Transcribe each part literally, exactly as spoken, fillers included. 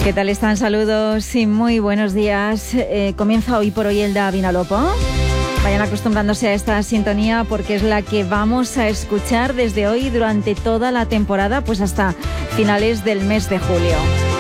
¿Qué tal están? Saludos y muy buenos días. Eh, comienza hoy por hoy Elda Vinalopó. Vayan acostumbrándose a esta sintonía porque es la que vamos a escuchar desde hoy durante toda la temporada, pues hasta finales del mes de julio.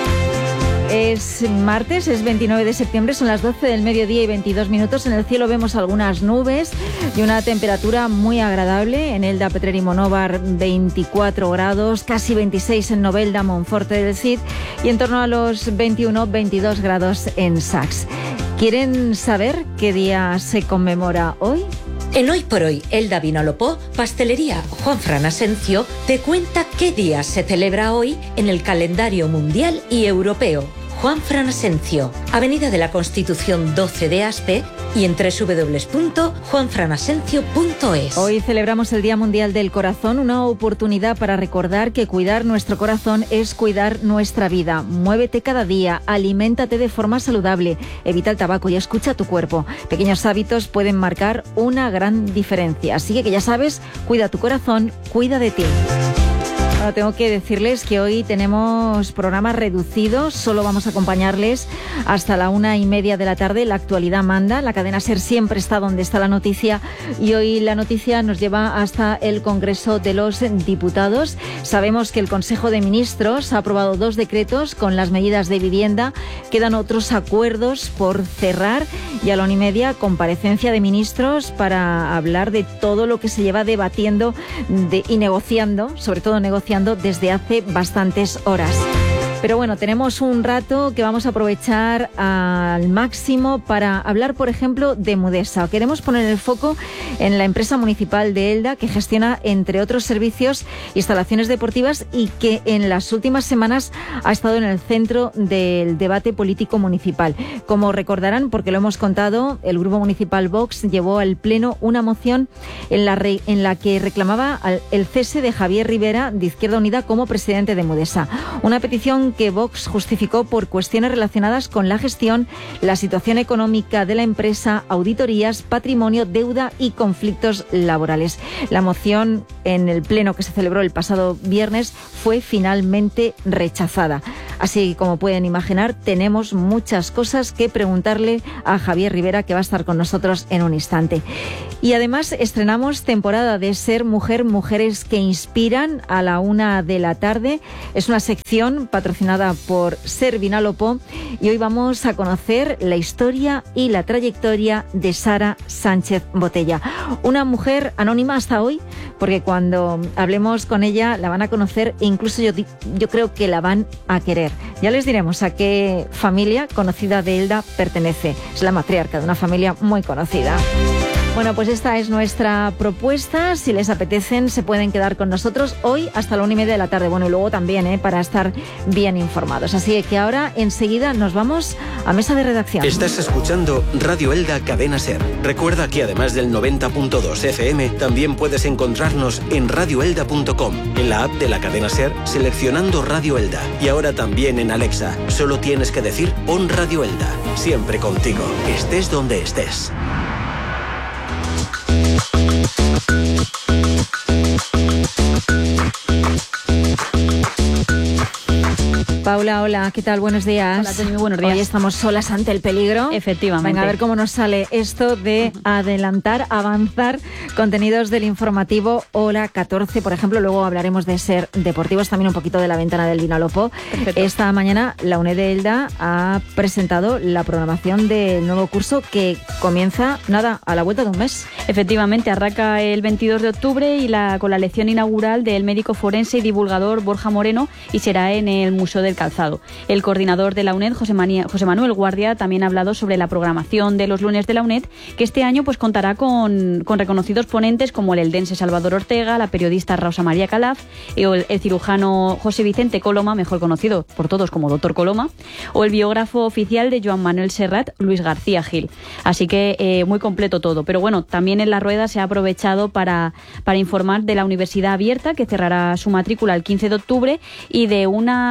Es martes, es veintinueve de septiembre, son las doce del mediodía y veintidós minutos. En el cielo vemos algunas nubes y una temperatura muy agradable. En Elda, Petrer y Monóvar, veinticuatro grados, casi veintiséis en Novelda, Monforte del Cid y en torno a los veintiuno, veintidós grados en Sax. ¿Quieren saber qué día se conmemora hoy? En Hoy por Hoy, Elda Vinalopó, Pastelería Juanfran Asencio te cuenta qué día se celebra hoy en el calendario mundial y europeo. Juanfran Asencio, Avenida de la Constitución doce de Aspe y en doble u doble u doble u punto juanfran asencio punto es. Hoy celebramos el Día Mundial del Corazón, una oportunidad para recordar que cuidar nuestro corazón es cuidar nuestra vida. Muévete cada día, aliméntate de forma saludable, evita el tabaco y escucha tu cuerpo. Pequeños hábitos pueden marcar una gran diferencia. Así que ya sabes, cuida tu corazón, cuida de ti. Bueno, tengo que decirles que hoy tenemos programa reducido, solo vamos a acompañarles hasta la una y media de la tarde. La actualidad manda, la cadena SER siempre está donde está la noticia y hoy la noticia nos lleva hasta el Congreso de los Diputados. Sabemos que el Consejo de Ministros ha aprobado dos decretos con las medidas de vivienda, quedan otros acuerdos por cerrar y a la una y media comparecencia de ministros para hablar de todo lo que se lleva debatiendo de, y negociando, sobre todo negociando desde hace bastantes horas. Pero bueno, tenemos un rato que vamos a aprovechar al máximo para hablar, por ejemplo, de Mudesa. Queremos poner el foco en la empresa municipal de Elda, que gestiona, entre otros servicios, instalaciones deportivas y que en las últimas semanas ha estado en el centro del debate político municipal. Como recordarán, porque lo hemos contado, el Grupo Municipal Vox llevó al Pleno una moción en la, re, en la que reclamaba el cese de Javier Rivera, de Izquierda Unida, como presidente de Mudesa. Una petición que Vox justificó por cuestiones relacionadas con la gestión, la situación económica de la empresa, auditorías, patrimonio, deuda y conflictos laborales. La moción en el pleno que se celebró el pasado viernes fue finalmente rechazada. Así como pueden imaginar, tenemos muchas cosas que preguntarle a Javier Rivera, que va a estar con nosotros en un instante. Y además estrenamos temporada de Ser Mujer, Mujeres que Inspiran a la una de la tarde. Es una sección patrocinada por Ser Vinalopó y hoy vamos a conocer la historia y la trayectoria de Sara Sánchez Botella. Una mujer anónima hasta hoy, porque cuando hablemos con ella la van a conocer e incluso yo, yo creo que la van a querer. Ya les diremos a qué familia conocida de Elda pertenece. Es la matriarca de una familia muy conocida. Bueno, pues esta es nuestra propuesta. Si les apetecen, se pueden quedar con nosotros hoy hasta la una y media de la tarde. Bueno, y luego también, ¿eh? para estar bien informados. Así que ahora, enseguida, nos vamos a mesa de redacción. Estás escuchando Radio Elda Cadena SER. Recuerda que además del noventa punto dos F M, también puedes encontrarnos en radio elda punto com, en la app de la cadena SER, seleccionando Radio Elda. Y ahora también en Alexa. Solo tienes que decir pon Radio Elda. Siempre contigo, estés donde estés. Paula, hola, ¿qué tal? Buenos días. Hola, Tony, muy buenos días. Hoy estamos solas ante el peligro. Efectivamente. Venga, a ver cómo nos sale esto de adelantar, avanzar contenidos del informativo Hora catorce, por ejemplo. Luego hablaremos de Ser Deportivos, también un poquito de la ventana del Vinalopó. Perfecto. Esta mañana la UNED de Elda ha presentado la programación del nuevo curso que comienza, nada, a la vuelta de un mes. Efectivamente, arranca el veintidós de octubre y la, con la lección inaugural del médico forense y divulgador Borja Moreno y será en el Museo del Calzado. El coordinador de la UNED, José, Mania, José Manuel Guardia, también ha hablado sobre la programación de los lunes de la UNED, que este año pues contará con, con reconocidos ponentes como el eldense Salvador Ortega, la periodista Rosa María Calaf, el, el cirujano José Vicente Coloma, mejor conocido por todos como Doctor Coloma, o el biógrafo oficial de Joan Manuel Serrat, Luis García Gil. Así que eh, muy completo todo. Pero bueno, también en la rueda se ha aprovechado para, para informar de la Universidad Abierta, que cerrará su matrícula el quince de octubre, y de una programación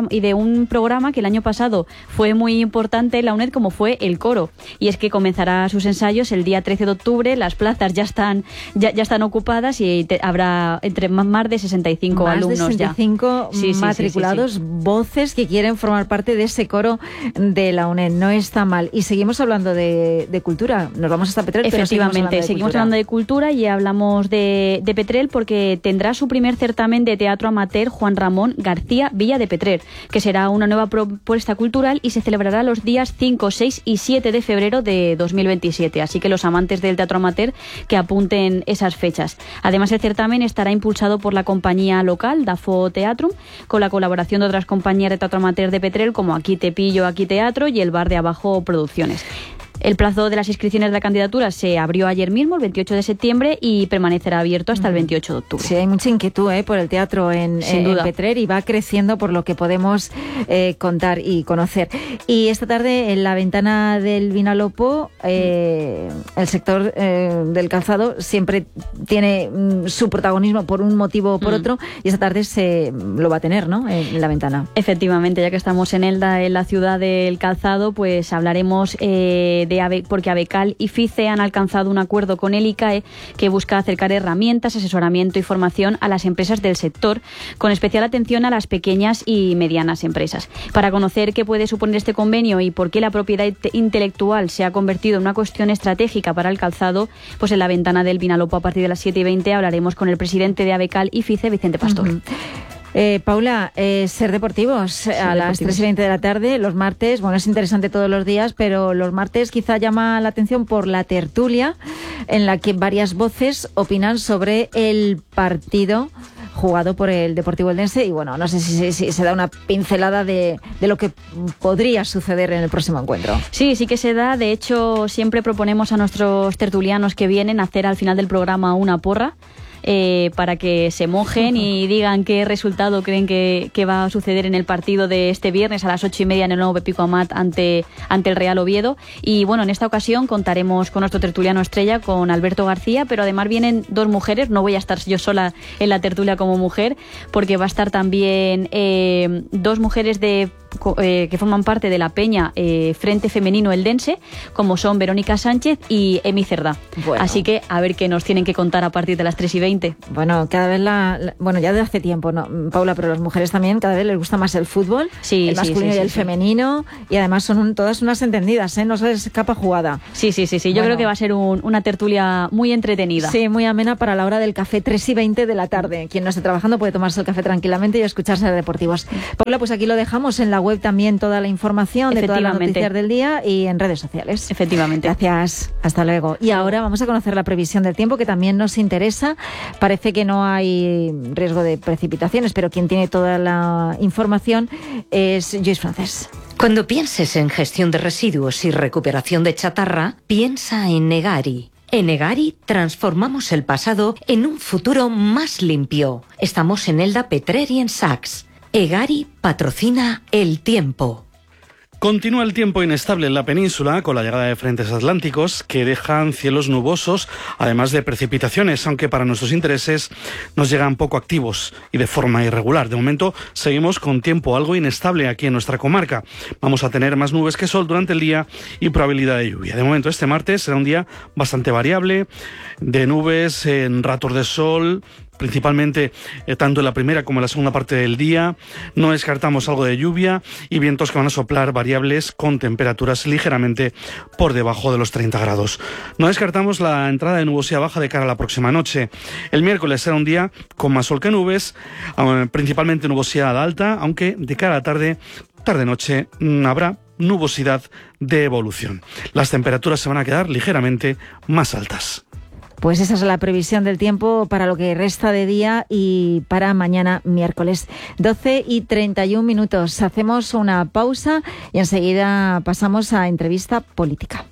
programa, y de un programa que el año pasado fue muy importante en la UNED, como fue el coro. Y es que comenzará sus ensayos el día trece de octubre, las plazas ya están, ya, ya están ocupadas y te, habrá entre más de sesenta y cinco más alumnos de sesenta y cinco ya. Sí, sí, matriculados, sí, sí, sí. voces que quieren formar parte de ese coro de la UNED. No está mal. Y seguimos hablando de, de cultura. Nos vamos hasta Petrel. Efectivamente, pero seguimos, hablando de, seguimos cultura. hablando de cultura y hablamos de, de Petrel porque tendrá su primer certamen de teatro amateur Juan Ramón García Villa de Petrer, que será una nueva propuesta cultural y se celebrará los días cinco, seis y siete de febrero de dos mil veintisiete. Así que los amantes del teatro amateur que apunten esas fechas. Además, el certamen estará impulsado por la compañía local Dafo Teatrum, con la colaboración de otras compañías de teatro amateur de Petrel como Aquí Te Pillo, Aquí Teatro y el Bar de Abajo Producciones. El plazo de las inscripciones de la candidatura se abrió ayer mismo, el veintiocho de septiembre, y permanecerá abierto hasta el veintiocho de octubre. Sí, hay mucha inquietud ¿eh? por el teatro en, Sin en duda. Petrer y va creciendo por lo que podemos eh, contar y conocer. Y esta tarde en la ventana del Vinalopó, eh, el sector eh, del calzado siempre tiene mm, su protagonismo por un motivo o por mm. otro, y esta tarde se lo va a tener, ¿no? En la ventana. Efectivamente, ya que estamos en Elda, en la ciudad del calzado, pues hablaremos eh, de Ave, porque Abecal y FICE han alcanzado un acuerdo con el ICAE que busca acercar herramientas, asesoramiento y formación a las empresas del sector, con especial atención a las pequeñas y medianas empresas. Para conocer qué puede suponer este convenio y por qué la propiedad intelectual se ha convertido en una cuestión estratégica para el calzado, pues en la ventana del Vinalopó a partir de las siete y veinte hablaremos con el presidente de Abecal y FICE, Vicente Pastor. Uh-huh. Eh, Paula, eh, Ser Deportivos Ser a las tres y veinte de la tarde, los martes. Bueno, es interesante todos los días, pero los martes quizá llama la atención por la tertulia en la que varias voces opinan sobre el partido jugado por el Deportivo Eldense y bueno, no sé si, si, si se da una pincelada de, de lo que podría suceder en el próximo encuentro. Sí, sí que se da. De hecho, siempre proponemos a nuestros tertulianos que vienen a hacer al final del programa una porra. Eh, para que se mojen y digan qué resultado creen que, que va a suceder en el partido de este viernes a las ocho y media en el nuevo Pepico Amat ante, ante el Real Oviedo. Y bueno, en esta ocasión contaremos con nuestro tertuliano estrella, con Alberto García, pero además vienen dos mujeres. No voy a estar yo sola en la tertulia como mujer, porque va a estar también eh, dos mujeres de Eh, que forman parte de la peña eh, Frente Femenino Eldense, como son Verónica Sánchez y Emi Cerdá. Bueno. Así que a ver qué nos tienen que contar a partir de las tres y veinte. Bueno, cada vez la, la bueno, ya de hace tiempo, ¿no, Paula? Pero las mujeres también cada vez les gusta más el fútbol, sí, el masculino sí, sí, y el sí, femenino, y además son un, todas unas entendidas, ¿eh? No se les escapa jugada. Sí, sí, sí, sí. Yo bueno. creo que va a ser un, una tertulia muy entretenida. Sí, muy amena para la hora del café, tres y veinte de la tarde. Quien no esté trabajando puede tomarse el café tranquilamente y escucharse de Deportivos. Paula, pues aquí lo dejamos en la web también, toda la información de todas las noticias del día y en redes sociales. Efectivamente. Gracias. Hasta luego. Y ahora vamos a conocer la previsión del tiempo, que también nos interesa. Parece que no hay riesgo de precipitaciones, pero quien tiene toda la información es Joyce Francés. Cuando pienses en gestión de residuos y recuperación de chatarra, piensa en Egari. En Egari transformamos el pasado en un futuro más limpio. Estamos en Elda, Petrer y en Saks. Egari patrocina el tiempo. Continúa el tiempo inestable en la península con la llegada de frentes atlánticos que dejan cielos nubosos, además de precipitaciones, aunque para nuestros intereses nos llegan poco activos y de forma irregular. De momento seguimos con tiempo algo inestable aquí en nuestra comarca. Vamos a tener más nubes que sol durante el día y probabilidad de lluvia. De momento este martes será un día bastante variable, de nubes en ratos de sol, principalmente eh, tanto en la primera como en la segunda parte del día. No descartamos algo de lluvia y vientos que van a soplar variables con temperaturas ligeramente por debajo de los treinta grados. No descartamos la entrada de nubosidad baja de cara a la próxima noche. El miércoles será un día con más sol que nubes, eh, principalmente nubosidad alta, aunque de cara a la tarde, tarde-noche, mmm, habrá nubosidad de evolución. Las temperaturas se van a quedar ligeramente más altas. Pues esa es la previsión del tiempo para lo que resta de día y para mañana miércoles. doce y treinta y un minutos. Hacemos una pausa y enseguida pasamos a entrevista política.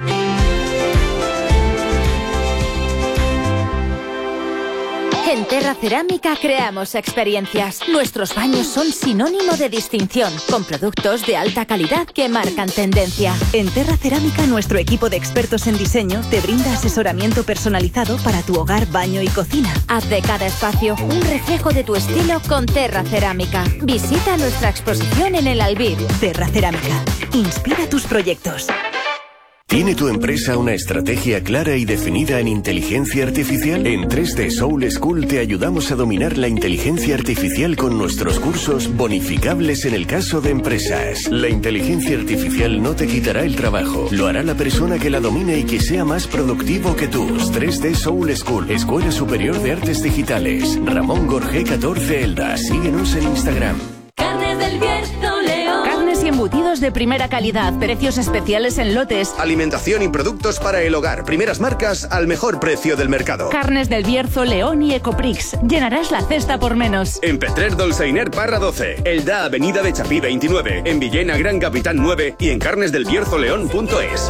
En Terra Cerámica creamos experiencias. Nuestros baños son sinónimo de distinción, con productos de alta calidad que marcan tendencia. En Terra Cerámica, nuestro equipo de expertos en diseño te brinda asesoramiento personalizado para tu hogar, baño y cocina. Haz de cada espacio un reflejo de tu estilo con Terra Cerámica. Visita nuestra exposición en el Albir. Terra Cerámica. Inspira tus proyectos. ¿Tiene tu empresa una estrategia clara y definida en inteligencia artificial? En tres D Soul School te ayudamos a dominar la inteligencia artificial con nuestros cursos bonificables en el caso de empresas. La inteligencia artificial no te quitará el trabajo, lo hará la persona que la domine y que sea más productivo que tú. tres D Soul School, Escuela Superior de Artes Digitales. Ramón Gorge catorce Elda. Síguenos en Instagram. Carnes del Bierzo León. Carnes y embutidos de primera calidad, precios especiales en lotes. Alimentación y productos para el hogar, primeras marcas al mejor precio del mercado. Carnes del Bierzo León y Ecoprix. Llenarás la cesta por menos. En Petrer Dolçainer Parra doce, Elda Avenida de Chapí veintinueve, en Villena Gran Capitán nueve y en carnes del bierzo león punto es.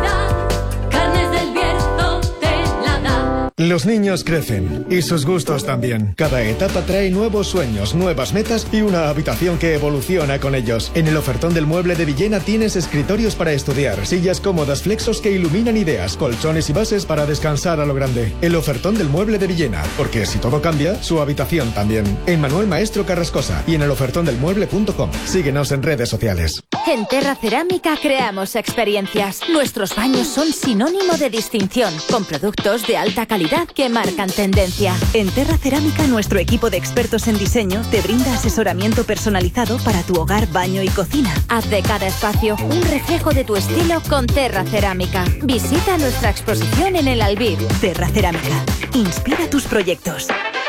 Carnes del Bierzo te la da. Los niños crecen y sus gustos también. Cada etapa trae nuevos sueños, nuevas metas y una habitación que evoluciona con ellos. En el ofertón del mueble de Villena tienes escritorios para estudiar, sillas cómodas, flexos que iluminan ideas, colchones y bases para descansar a lo grande. El ofertón del mueble de Villena, porque si todo cambia, su habitación también. En Manuel Maestro Carrascosa y en el ofertón del mueble punto com. Síguenos en redes sociales. En Terra Cerámica creamos experiencias. Nuestros baños son sinónimo de distinción, con productos de alta calidad que marcan tendencia. En Terra Cerámica, nuestro equipo de expertos en diseño te brinda asesoramiento personalizado para tu hogar, baño y cocina. Haz de cada espacio un reflejo de tu estilo con Terra Cerámica. Visita nuestra exposición en el Albir. Terra Cerámica. Inspira tus proyectos.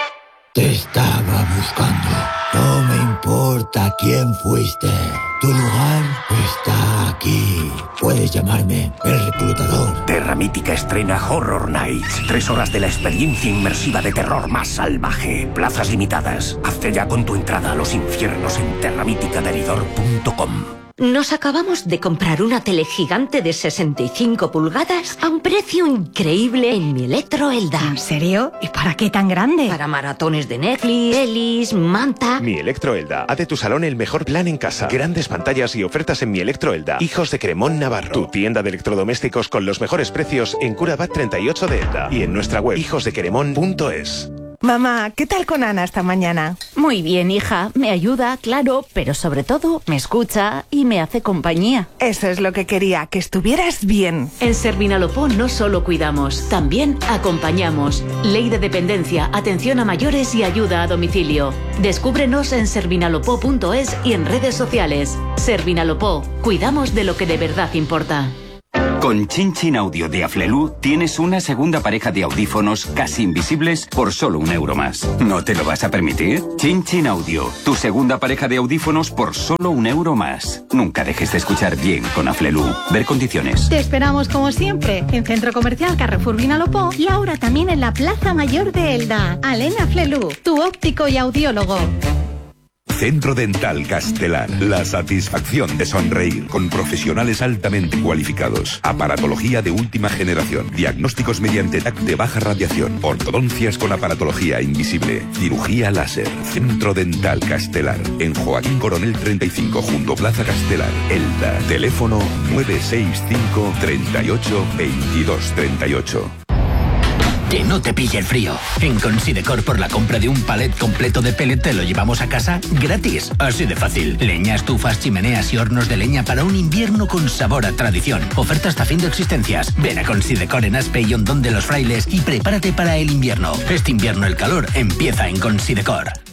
Te estaba buscando. No me importa quién fuiste. Tu lugar está aquí. Puedes llamarme el reclutador. Terra Mítica estrena Horror Nights. Tres horas de la experiencia inmersiva de terror más salvaje. Plazas limitadas. Hazte ya con tu entrada a los infiernos en terra mítica deridor punto com. Nos acabamos de comprar una tele gigante de sesenta y cinco pulgadas a un precio increíble en mi Electro Elda. ¿En serio? ¿Y para qué tan grande? Para maratones de Netflix, pelis, manta... Mi Electro Elda. Haz de tu salón el mejor plan en casa. Grandes pantallas y ofertas en Mi Electro Elda. Hijos de Cremón Navarro. Tu tienda de electrodomésticos con los mejores precios en Curabat treinta y ocho de Elda. Y en nuestra web hijos de cremón punto es. Mamá, ¿qué tal con Ana esta mañana? Muy bien, hija. Me ayuda, claro, pero sobre todo me escucha y me hace compañía. Eso es lo que quería, que estuvieras bien. En Servinalopó no solo cuidamos, también acompañamos. Ley de dependencia, atención a mayores y ayuda a domicilio. Descúbrenos en servinalopó punto es y en redes sociales. Servinalopó, cuidamos de lo que de verdad importa. Con Chin Chin Audio de Aflelu tienes una segunda pareja de audífonos casi invisibles por solo un euro más. ¿No te lo vas a permitir? Chin Chin Audio, tu segunda pareja de audífonos por solo un euro más. Nunca dejes de escuchar bien con Aflelu. Ver condiciones. Te esperamos como siempre en Centro Comercial Carrefour Vinalopó y ahora también en la Plaza Mayor de Elda. Alena Aflelu, tu óptico y audiólogo. Centro Dental Castelar. La satisfacción de sonreír con profesionales altamente cualificados. Aparatología de última generación. Diagnósticos mediante T A C de baja radiación. Ortodoncias con aparatología invisible. Cirugía láser. Centro Dental Castelar. En Joaquín Coronel treinta y cinco junto Plaza Castelar. Elda. Teléfono nueve seis cinco, treinta y ocho, veintidós treinta y ocho. Que no te pille el frío. En Considecor, por la compra de un palet completo de pellet, te lo llevamos a casa gratis. Así de fácil. Leña, estufas, chimeneas y hornos de leña para un invierno con sabor a tradición. Oferta hasta fin de existencias. Ven a Considecor en Aspe y Hondón de los Frailes y prepárate para el invierno. Este invierno el calor empieza en Considecor.